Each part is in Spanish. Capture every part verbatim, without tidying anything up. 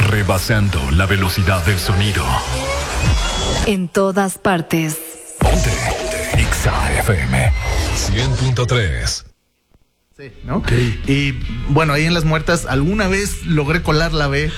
rebasando la velocidad del sonido. En todas partes. Ponte, ponte. Exa F M cien punto tres. Sí, ¿no? Okay. Y bueno, ahí en Las Muertas alguna vez logré colar la B,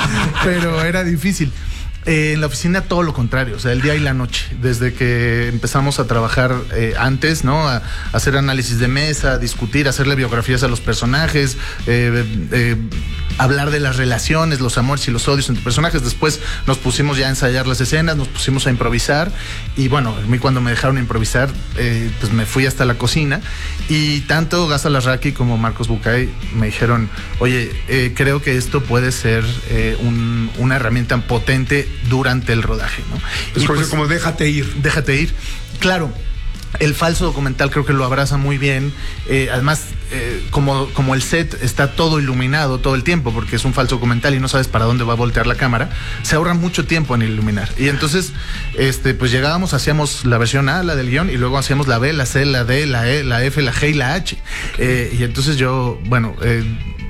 pero era difícil. Eh, en la oficina todo lo contrario, o sea, el día y la noche, desde que empezamos a trabajar eh, antes, ¿no? A, a hacer análisis de mesa, a discutir, a hacerle biografías a los personajes, eh, eh, hablar de las relaciones, los amores y los odios entre personajes. Después nos pusimos ya a ensayar las escenas, nos pusimos a improvisar y bueno, a mí cuando me dejaron improvisar, eh, pues me fui hasta la cocina y tanto Gasa Larraqui como Marcos Bucay me dijeron, oye, eh, creo que esto puede ser eh, un, una herramienta potente durante el rodaje, ¿no? Es pues, como déjate ir. Déjate ir. Claro, el falso documental creo que lo abraza muy bien. Eh, además, eh, como, como el set está todo iluminado todo el tiempo, porque es un falso documental y no sabes para dónde va a voltear la cámara, se ahorra mucho tiempo en iluminar. Y entonces, este, pues llegábamos, hacíamos la versión A, la del guión, y luego hacíamos la B, la C, la D, la E, la F, la G y la H. Okay. Eh, y entonces yo, bueno, eh,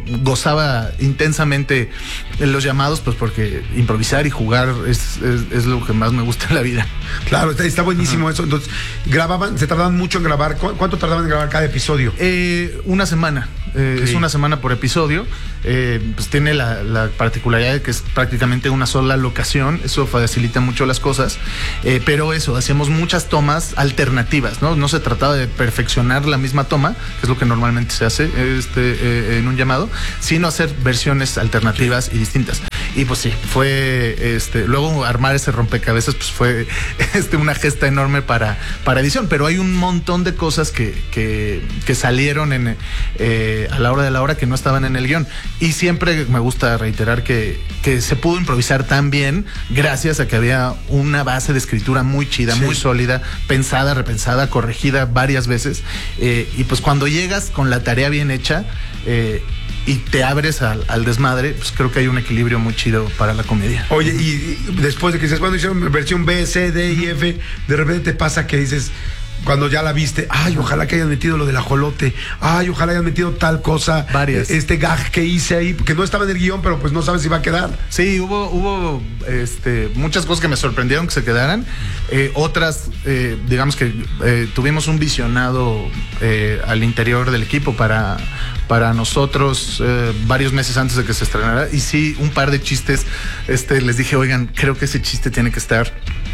gozaba intensamente en los llamados, pues porque improvisar y jugar es, es, es lo que más me gusta en la vida. Claro, está, está buenísimo. Ajá. Eso. Entonces, grababan, se tardaban mucho en grabar. ¿Cuánto tardaban en grabar cada episodio? Eh, una semana. Eh, sí. Es una semana por episodio. Eh, pues tiene la, la particularidad de que es prácticamente una sola locación. Eso facilita mucho las cosas. Eh, pero eso, hacíamos muchas tomas alternativas, ¿no? No se trataba de perfeccionar la misma toma, que es lo que normalmente se hace este, eh, en un llamado, sino hacer versiones alternativas y distintas. Y pues sí, fue este, luego armar ese rompecabezas, pues fue este, una gesta enorme para, para edición, pero hay un montón de cosas que, que, que salieron en, eh, a la hora de la hora que no estaban en el guión. Y siempre me gusta reiterar que, que se pudo improvisar tan bien gracias a que había una base de escritura muy chida, sí, muy sólida, pensada, repensada, corregida varias veces. Eh, y pues cuando llegas con la tarea bien hecha, eh, y te abres al, al desmadre, pues creo que hay un equilibrio muy chido para la comedia. Oye, y, y después de que dices, bueno, hicieron versión B, C, D y F, de repente te pasa que dices, cuando ya la viste, ay, ojalá que hayan metido lo del ajolote, ay, ojalá hayan metido tal cosa, varias, este gag que hice ahí, que no estaba en el guión, pero pues no sabes si va a quedar. Sí, hubo, hubo este, muchas cosas que me sorprendieron que se quedaran, eh, otras, eh, digamos que eh, tuvimos un visionado eh, al interior del equipo para, para nosotros eh, varios meses antes de que se estrenara, y sí, un par de chistes, este, les dije, oigan, creo que ese chiste tiene que estar.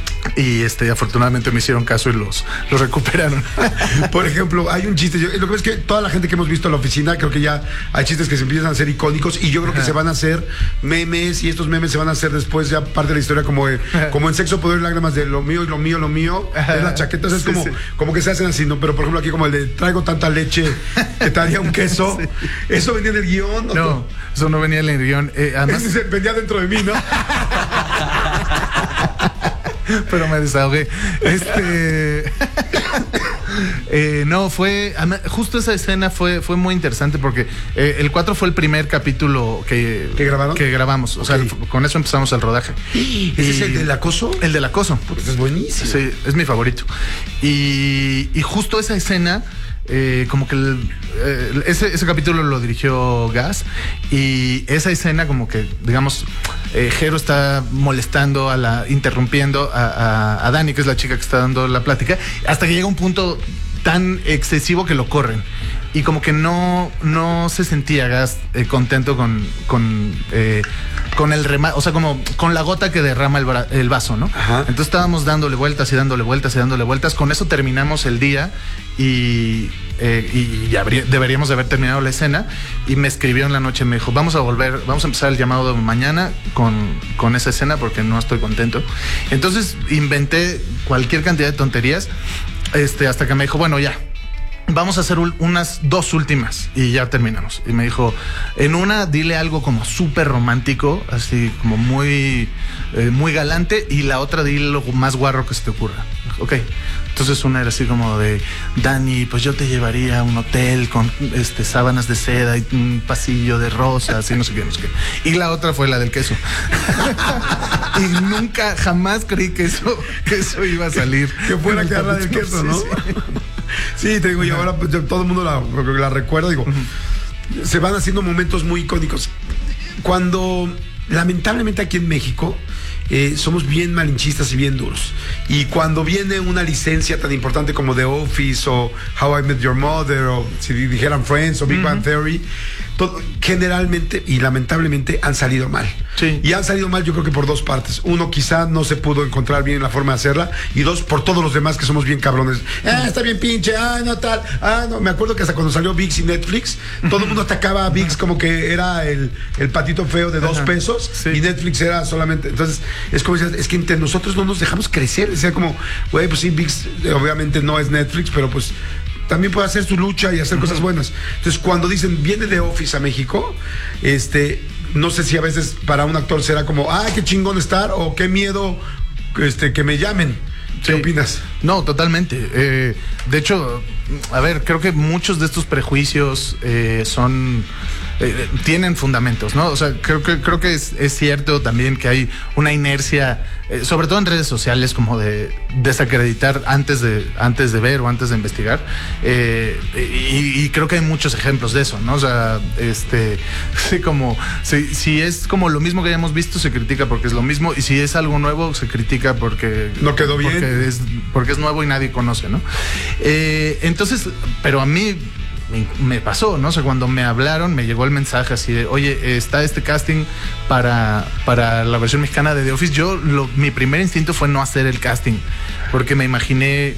Y este, afortunadamente me hicieron caso y los, los recuperaron. Por ejemplo, hay un chiste. Yo, lo que pasa es que toda la gente que hemos visto en la oficina, creo que ya hay chistes que se empiezan a hacer icónicos. Y yo creo que Ajá. se van a hacer memes. Y estos memes se van a hacer después, ya parte de la historia, como, de, como en Sexo, Poder y Lágrimas, de lo mío y lo mío, lo mío. Es la chaqueta. Es sí, como, sí. como que se hacen así, ¿no? Pero por ejemplo, aquí, como el de traigo tanta leche que te haría un queso. Sí. ¿Eso venía en el guión? No, no, eso no venía en el guión. Eh, además... Eso venía dentro de mí, ¿no? Pero me desahogué. Este. eh, no, fue. Justo esa escena fue, fue muy interesante porque eh, el cuatro fue el primer capítulo que, ¿Que grabaron? Que grabamos. Okay. O sea, con eso empezamos el rodaje. ¿Ese y, es el del acoso? El del acoso. Porque es buenísimo. Sí, es mi favorito. Y, y justo esa escena. Eh, como que el, eh, ese, ese capítulo lo dirigió Gas y esa escena como que digamos eh, Jero está molestando a la interrumpiendo a, a, a Dani, que es la chica que está dando la plática, hasta que llega un punto tan excesivo que lo corren y como que no no se sentía Gas eh, contento con con eh, con el remate, o sea, como con la gota que derrama el, el vaso, ¿no? Ajá. Entonces estábamos dándole vueltas y dándole vueltas y dándole vueltas. Con eso terminamos el día y, eh, y ya habría, deberíamos de haber terminado la escena. Y me escribió en la noche, me dijo, vamos a volver, vamos a empezar el llamado de mañana con, con esa escena porque no estoy contento. Entonces inventé cualquier cantidad de tonterías, este, hasta que me dijo, bueno, ya. Vamos a hacer unas dos últimas y ya terminamos. Y me dijo, en una dile algo como súper romántico, así como muy, eh, muy galante, y la otra dile lo más guarro que se te ocurra. Ok. Entonces una era así como de, Dani, pues yo te llevaría a un hotel con este, sábanas de seda y un pasillo de rosas y no sé qué, no sé qué. Y la otra fue la del queso. Y nunca, jamás creí que eso, que eso iba a salir. Que fuera a quedar la del queso, ¿no? Sí, sí. Sí, te digo, y ahora pues, todo el mundo la, la recuerda, digo, uh-huh. se van haciendo momentos muy icónicos. Cuando lamentablemente aquí en México eh, somos bien malinchistas y bien duros. Y cuando viene una licencia tan importante como The Office o How I Met Your Mother o si dijeran Friends o Big uh-huh. Bang Theory, todo, generalmente y lamentablemente han salido mal. Sí. Y han salido mal yo creo que por dos partes. Uno, quizá no se pudo encontrar bien la forma de hacerla. Y dos, por todos los demás que somos bien cabrones. Ah, está bien pinche, ah, no tal. Ah, no, me acuerdo que hasta cuando salió ViX y Netflix, todo el mundo atacaba a ViX como que era el, el patito feo de dos Ajá. pesos. Sí. Y Netflix era solamente... Entonces, es como decías, es que entre nosotros no nos dejamos crecer. Decía como, güey, pues sí, ViX obviamente no es Netflix, pero pues... también puede hacer su lucha y hacer uh-huh. cosas buenas. Entonces, cuando dicen, viene The Office a México, este, no sé si a veces para un actor será como, ah, qué chingón estar, o qué miedo este, que me llamen. ¿Qué sí. opinas? No, totalmente. Eh, de hecho, a ver, creo que muchos de estos prejuicios eh, son... Eh, tienen fundamentos, ¿no? O sea, creo que creo que es, es cierto también que hay una inercia, eh, sobre todo en redes sociales, como de desacreditar antes de antes de ver o antes de investigar. Eh, y, y creo que hay muchos ejemplos de eso, ¿no? O sea, este, sí, como si, si es como lo mismo que ya hemos visto, se critica porque es lo mismo, y si es algo nuevo, se critica porque no quedó bien, porque es porque es nuevo y nadie conoce, ¿no? Eh, entonces, pero a mí me pasó, ¿no? O sea, cuando me hablaron, me llegó el mensaje así de, oye, está este casting para, para la versión mexicana de The Office. Yo, lo, mi primer instinto fue no hacer el casting, porque me imaginé,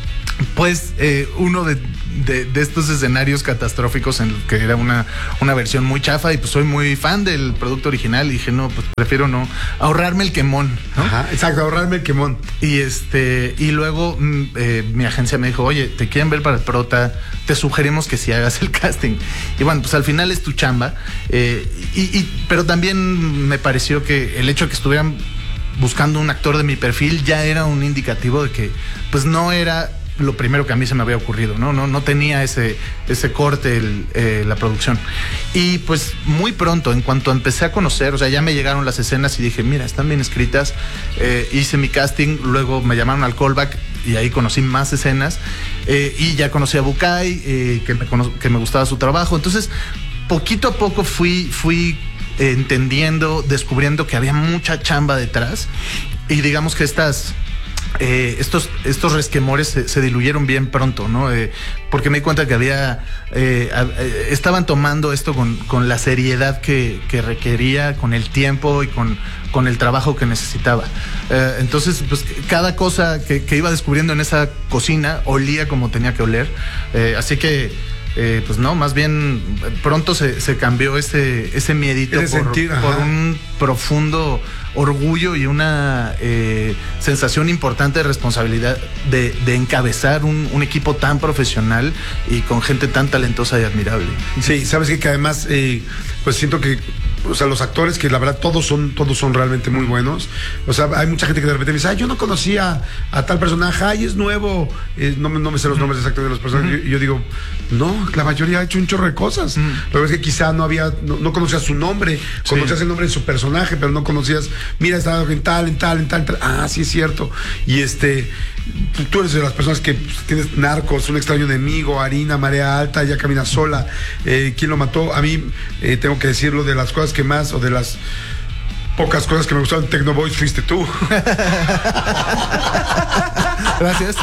pues, eh, uno de, de, de estos escenarios catastróficos en el que era una, una versión muy chafa, y pues soy muy fan del producto original, y dije, no, pues prefiero no, ahorrarme el quemón, ¿no? Ajá, exacto, ahorrarme el quemón. Y este, y luego eh, mi agencia me dijo, oye, te quieren ver para el prota, te sugerimos que sí hagas el casting. Y bueno, pues al final es tu chamba, eh, y, y, pero también me pareció que el hecho de que estuvieran buscando un actor de mi perfil ya era un indicativo de que pues no era lo primero que a mí se me había ocurrido, no no no tenía ese ese corte el, eh, la producción. Y pues muy pronto, en cuanto empecé a conocer, o sea, ya me llegaron las escenas y dije, mira, están bien escritas, eh, hice mi casting, luego me llamaron al callback y ahí conocí más escenas, eh, y ya conocí a Bucay, eh, que, me cono- que me gustaba su trabajo. Entonces, poquito a poco fui fui eh, entendiendo, descubriendo que había mucha chamba detrás, y digamos que estas Eh, estos, estos resquemores se, se diluyeron bien pronto, ¿no? Eh, porque me di cuenta que había, eh, eh, estaban tomando esto con, con la seriedad que, que requería, con el tiempo y con, con el trabajo que necesitaba. Eh, entonces, pues cada cosa que, que iba descubriendo en esa cocina olía como tenía que oler. Eh, así que Eh, pues no, más bien pronto se, se cambió ese, ese miedito ese por, sentir, por un profundo orgullo y una eh, sensación importante de responsabilidad de, de encabezar un, un equipo tan profesional y con gente tan talentosa y admirable. Sí, sabes que, que además eh, pues siento que, o sea, los actores que la verdad todos son todos son realmente muy buenos. O sea, hay mucha gente que de repente me dice, ay, yo no conocía a tal personaje, ay, es nuevo, eh, no, no me sé los nombres exactos de los personajes. Uh-huh. Y yo, yo digo, no, la mayoría ha hecho un chorro de cosas. Uh-huh. Lo que es que quizá no había, no, no conocías su nombre, sí. Conocías el nombre de su personaje, pero no conocías, mira, estaba en tal, en tal, en tal, en tal. Ah, sí es cierto. Y este, tú eres de las personas que pues, tienes Narcos, Un extraño enemigo, Harina, Marea Alta, Ya camina sola, eh, ¿quién lo mató? A mí, eh, tengo que decirlo, de las cosas que más, o de las pocas cosas que me gustaron, Tecno Boys, fuiste tú. Gracias.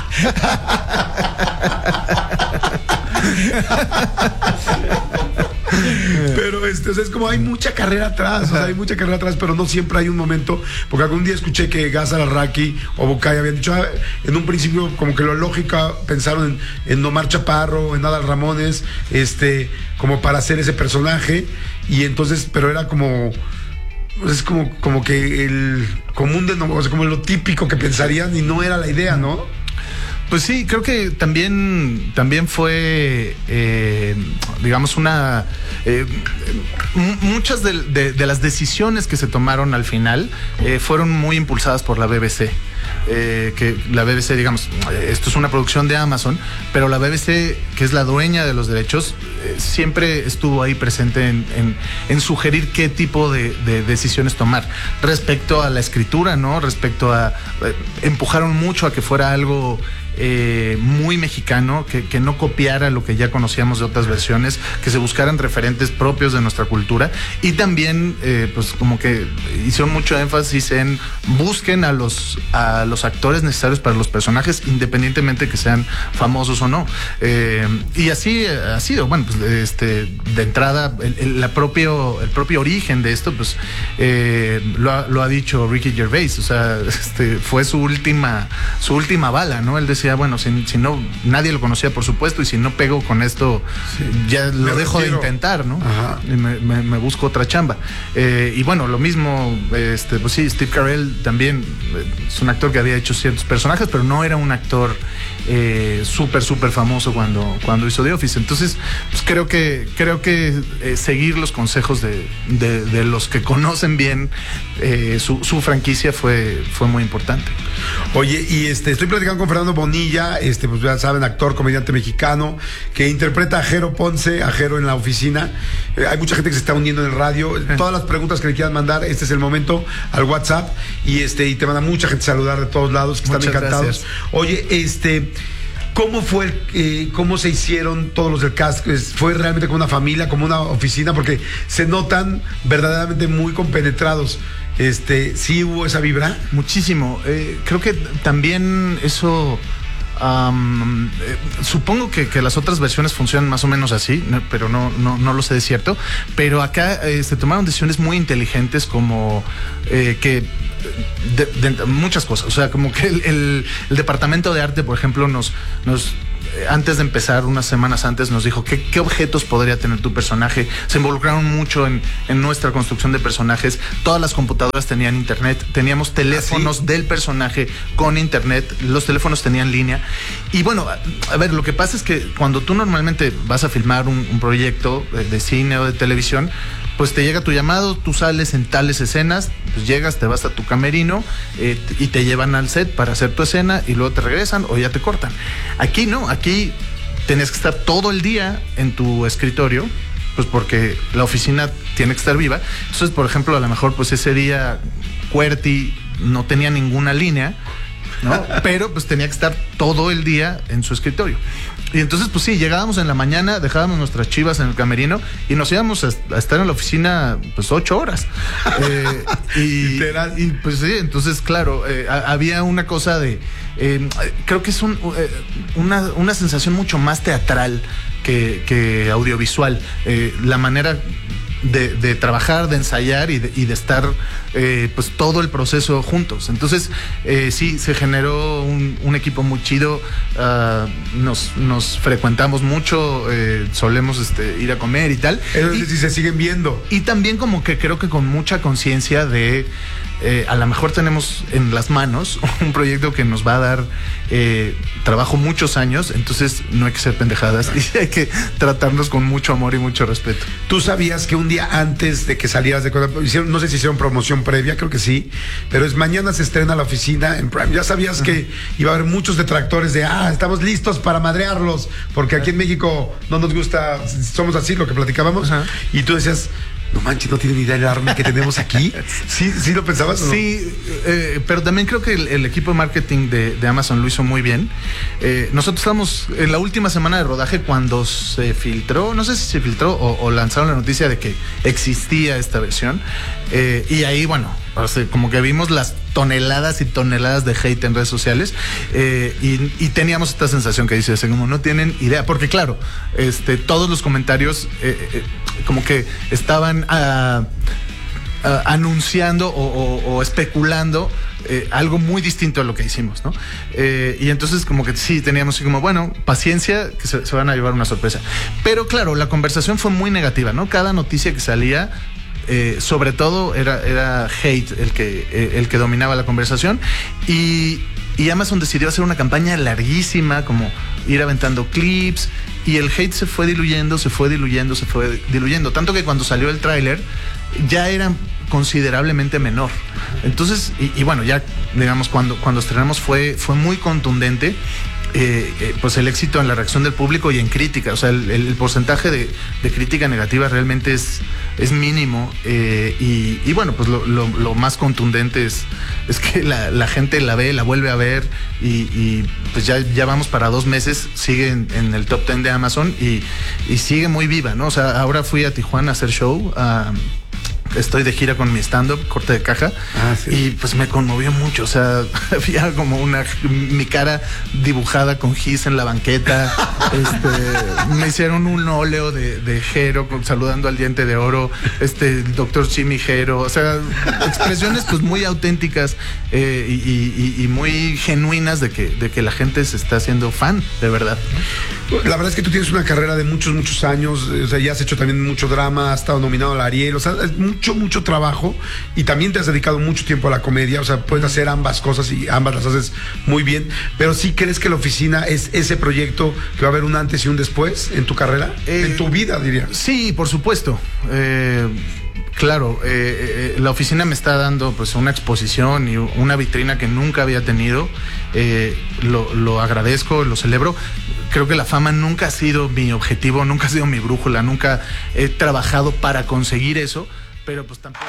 Pero este, o sea, es como hay mucha carrera atrás, o sea, hay mucha carrera atrás, pero no siempre hay un momento, porque algún día escuché que Gas Alarraqui o Bucay habían dicho, ah, en un principio como que lo lógico pensaron en, en Omar Chaparro, en Adal Ramones, este, como para hacer ese personaje, y entonces, pero era como es como, como que el común de, o sea, como lo típico que pensarían, y no era la idea, ¿no? Pues sí, creo que también, también fue, eh, digamos, una... Eh, m- muchas de, de, de las decisiones que se tomaron al final eh, fueron muy impulsadas por la B B C. Eh, que la B B C, digamos, esto es una producción de Amazon, pero la B B C, que es la dueña de los derechos, eh, siempre estuvo ahí presente en, en, en sugerir qué tipo de, de decisiones tomar respecto a la escritura, ¿no? Respecto a... Eh, empujaron mucho a que fuera algo eh, muy mexicano, que, que no copiara lo que ya conocíamos de otras versiones, que se buscaran referentes propios de nuestra cultura, y también eh, pues como que hicieron mucho énfasis en busquen a los, a los actores necesarios para los personajes, independientemente que sean famosos o no. Eh, y así ha sido, bueno, pues este, de entrada, el, el, la propio, el propio origen de esto, pues eh, lo, ha, lo ha dicho Ricky Gervais, o sea, este, fue su última, su última bala, ¿no? Él decía, bueno, si, si no, nadie lo conocía, por supuesto, y si no pego con esto, sí, ya lo me dejo refiero. de intentar, ¿no? Y me, me, me busco otra chamba. Eh, y bueno, lo mismo, este, pues sí, Steve Carell también es un actor que había hecho ciertos personajes, pero no era un actor eh, súper, súper famoso cuando, cuando hizo The Office. Entonces, pues creo que, creo que eh, seguir los consejos de, de, de los que conocen bien eh, su, su franquicia fue, fue muy importante. Oye, y este, estoy platicando con Fernando Bonilla, este, pues ya saben, actor, comediante mexicano, que interpreta a Jero Ponce, a Jero en La Oficina. Eh, hay mucha gente que se está uniendo en el radio. Eh. Todas las preguntas que le quieran mandar, este es el momento, al WhatsApp, y este, y te manda mucha gente a saludar de todos lados, que Muchas están encantados. Gracias. Oye, este, ¿cómo fue, eh, cómo se hicieron todos los del cast? ¿Fue realmente como una familia, como una oficina? Porque se notan verdaderamente muy compenetrados. Este, ¿sí hubo esa vibra? Muchísimo. Eh, creo que también eso... Um, eh, supongo que, que las otras versiones funcionan más o menos así, no, pero no, no, no lo sé de cierto. Pero acá eh, se tomaron decisiones muy inteligentes, como eh, que de, de, muchas cosas. O sea, como que el, el, el departamento de arte, por ejemplo, nos, nos antes de empezar, unas semanas antes, nos dijo ¿qué, qué objetos podría tener tu personaje. Se involucraron mucho en, en nuestra construcción de personajes. Todas las computadoras tenían internet, teníamos teléfonos ¿Ah, sí? del personaje con internet, los teléfonos tenían línea. Y bueno, a, a ver, lo que pasa es que cuando tú normalmente vas a filmar un, un proyecto de, de cine o de televisión, pues te llega tu llamado, tú sales en tales escenas, pues llegas, te vas a tu camerino eh, y te llevan al set para hacer tu escena y luego te regresan o ya te cortan. Aquí no, aquí tenés que estar todo el día en tu escritorio, pues porque la oficina tiene que estar viva. Entonces, por ejemplo, a lo mejor pues ese día Cuerti no tenía ninguna línea, ¿no? Pero pues tenía que estar todo el día en su escritorio. Y entonces, pues sí, llegábamos en la mañana, dejábamos nuestras chivas en el camerino y nos íbamos a, a estar en la oficina, pues, ocho horas. Eh, y, y, pues sí, entonces, claro, eh, a, había una cosa de... Eh, creo que es un, eh, una, una sensación mucho más teatral que, que audiovisual. Eh, la manera... De, de trabajar, de ensayar y de, y de estar eh, pues todo el proceso juntos. Entonces eh, sí, se generó un, un equipo muy chido. Uh, nos, nos frecuentamos mucho, eh, solemos este, ir a comer y tal. Eso y, se siguen viendo. Y también como que creo que con mucha conciencia de eh, a lo mejor tenemos en las manos un proyecto que nos va a dar eh, trabajo muchos años, entonces no hay que ser pendejadas y hay que tratarnos con mucho amor y mucho respeto. ¿Tú sabías que un día antes de que salieras de hicieron, no sé si hicieron promoción previa, creo que sí, pero es mañana se estrena La Oficina en Prime? Ya sabías uh-huh. que iba a haber muchos detractores de ah, estamos listos para madrearlos, porque aquí en México no nos gusta, somos así, lo que platicábamos, uh-huh. y tú decías, no manches, no tienen ni idea del arma que tenemos aquí. ¿Sí, sí lo pensabas o no? Sí, eh, pero también creo que el, el equipo de marketing de, de Amazon lo hizo muy bien. Eh, nosotros estábamos en la última semana de rodaje cuando se filtró, no sé si se filtró o, o lanzaron la noticia de que existía esta versión. Eh, y ahí, bueno, o sea, como que vimos las toneladas y toneladas de hate en redes sociales eh, y, y teníamos esta sensación que dices, como no tienen idea, porque claro, este, todos los comentarios eh, eh, como que estaban uh, uh, anunciando o, o, o especulando eh, algo muy distinto a lo que hicimos, ¿no? Eh, y entonces como que sí, teníamos así como, bueno, paciencia, que se, se van a llevar una sorpresa. Pero claro, la conversación fue muy negativa, ¿no? Cada noticia que salía, Eh, sobre todo era, era hate el que, eh, el que dominaba la conversación y, y Amazon decidió hacer una campaña larguísima, como ir aventando clips, y el hate se fue diluyendo, se fue diluyendo, se fue diluyendo, tanto que cuando salió el tráiler ya era considerablemente menor. Entonces, y, y bueno, ya digamos cuando, cuando estrenamos fue, fue muy contundente. eh, eh, pues el éxito en la reacción del público y en crítica. O sea, el, el porcentaje de, de crítica negativa realmente es, es mínimo. Eh, y, y bueno, pues lo, lo, lo más contundente es, es que la, la gente la ve, la vuelve a ver y, y pues ya, ya vamos para dos meses, sigue en, en el top ten de Amazon y, y sigue muy viva, ¿no? O sea, ahora fui a Tijuana a hacer show, a... Estoy de gira con mi stand-up, corte de caja, ah, sí. Y pues me conmovió mucho, o sea, había como una, mi cara dibujada con gis en la banqueta, este, me hicieron un óleo de, de Jero, con, saludando al diente de oro, este, el doctor Chimi Jero, o sea, expresiones pues muy auténticas eh, y, y, y muy genuinas de que, de que la gente se está haciendo fan, de verdad. La verdad es que tú tienes una carrera de muchos, muchos años, o sea, ya has hecho también mucho drama, has estado nominado al Ariel, o sea, es mucho, mucho trabajo y también te has dedicado mucho tiempo a la comedia, o sea, puedes hacer ambas cosas y ambas las haces muy bien, pero ¿sí crees que La Oficina es ese proyecto que va a haber un antes y un después en tu carrera? Eh, en tu vida, diría. Sí, por supuesto. Eh... Claro, eh, eh, La Oficina me está dando pues una exposición y una vitrina que nunca había tenido. Eh, lo, lo agradezco, lo celebro. Creo que la fama nunca ha sido mi objetivo, nunca ha sido mi brújula, nunca he trabajado para conseguir eso, pero pues tampoco.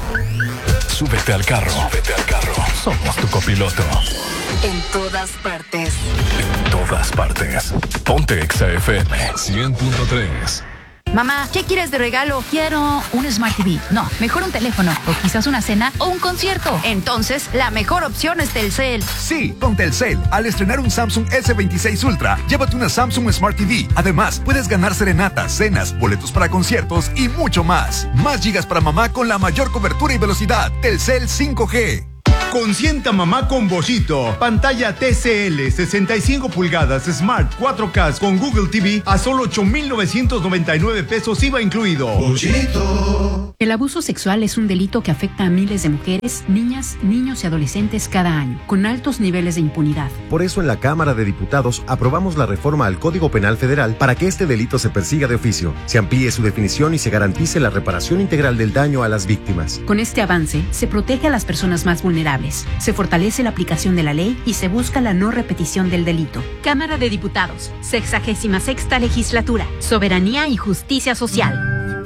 Súbete al carro, súbete al carro. Somos tu copiloto. En todas partes. En todas partes. Ponte Exa F M cien punto tres. Mamá, ¿qué quieres de regalo? Quiero un Smart T V. No, mejor un teléfono. O quizás una cena o un concierto. Entonces, la mejor opción es Telcel. Sí, con Telcel. Al estrenar un Samsung S veintiséis Ultra, llévate una Samsung Smart T V. Además, puedes ganar serenatas, cenas, boletos para conciertos y mucho más. Más gigas para mamá con la mayor cobertura y velocidad. Telcel cinco G. Consienta mamá con Bollito. Pantalla T C L sesenta y cinco pulgadas Smart cuatro K con Google T V a solo ocho mil novecientos noventa y nueve pesos I V A incluido. Bollito. El abuso sexual es un delito que afecta a miles de mujeres, niñas, niños y adolescentes cada año, con altos niveles de impunidad. Por eso en la Cámara de Diputados aprobamos la reforma al Código Penal Federal para que este delito se persiga de oficio, se amplíe su definición y se garantice la reparación integral del daño a las víctimas. Con este avance, se protege a las personas más vulnerables. Se fortalece la aplicación de la ley y se busca la no repetición del delito. Cámara de Diputados, sexagésima sexta legislatura, soberanía y justicia social.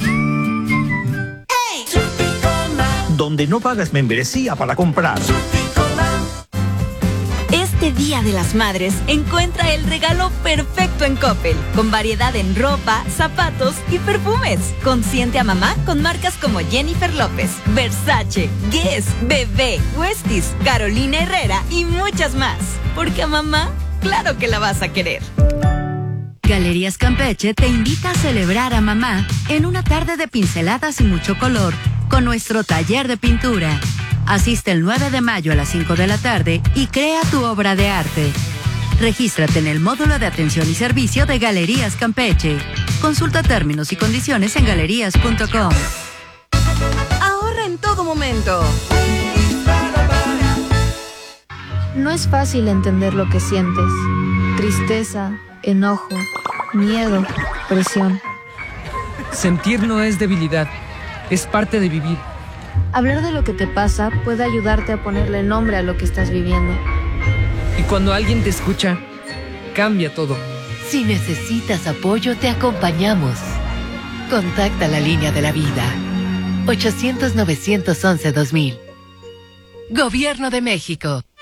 Hey. Donde no pagas membresía para comprar. Este Día de las Madres, encuentra el regalo perfecto en Coppel, con variedad en ropa, zapatos y perfumes. Consiente a mamá con marcas como Jennifer López, Versace, Guess, Bebé, Westies, Carolina Herrera y muchas más. Porque a mamá, claro que la vas a querer. Galerías Campeche te invita a celebrar a mamá en una tarde de pinceladas y mucho color con nuestro taller de pintura. Asiste el nueve de mayo a las cinco de la tarde y crea tu obra de arte. Regístrate en el módulo de atención y servicio de Galerías Campeche. Consulta términos y condiciones en galerías punto com. Ahorra en todo momento. No es fácil entender lo que sientes. Tristeza, enojo, miedo, presión. Sentir no es debilidad, es parte de vivir. Hablar de lo que te pasa puede ayudarte a ponerle nombre a lo que estás viviendo. Y cuando alguien te escucha, cambia todo. Si necesitas apoyo, te acompañamos. Contacta la línea de la vida. ochocientos, novecientos once, dos mil. Gobierno de México.